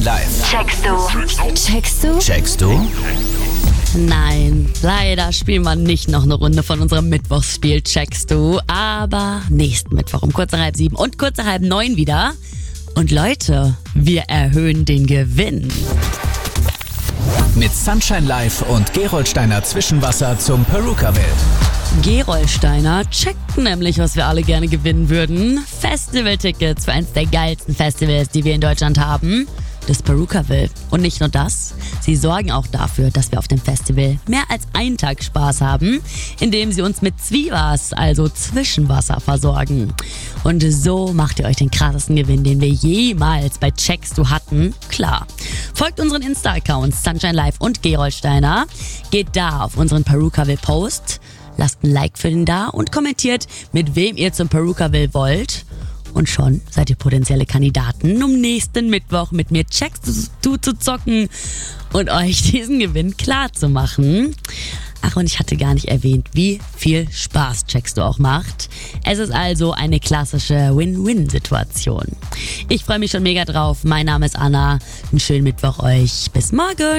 Live. Checkst du? Checkst du? Nein, leider spielen wir nicht noch eine Runde von unserem Mittwochsspiel Checkst du, aber nächsten Mittwoch um kurz nach 6:30 und kurz nach 8:30 wieder. Und Leute, wir erhöhen den Gewinn. Mit Sunshine Live und Gerolsteiner Zwischenwasser zum Perukaville. Gerolsteiner checkt nämlich, was wir alle gerne gewinnen würden. Festivaltickets für eins der geilsten Festivals, die wir in Deutschland haben. Das Perukaville. Und nicht nur das, sie sorgen auch dafür, dass wir auf dem Festival mehr als einen Tag Spaß haben, indem sie uns mit Zwiebas, also Zwischenwasser, versorgen. Und so macht ihr euch den krassesten Gewinn, den wir jemals bei Checkst du hatten, klar. Folgt unseren Insta-Accounts Sunshine Live und Gerolsteiner, geht da auf unseren Perukaville-Post, lasst ein Like für den da und kommentiert, mit wem ihr zum Perukaville wollt. Und schon seid ihr potenzielle Kandidaten, um nächsten Mittwoch mit mir Checkst du zu zocken und euch diesen Gewinn klar zu machen. Ach, und ich hatte gar nicht erwähnt, wie viel Spaß Checkst du auch macht. Es ist also eine klassische Win-Win-Situation. Ich freue mich schon mega drauf. Mein Name ist Anna. Einen schönen Mittwoch euch. Bis morgen.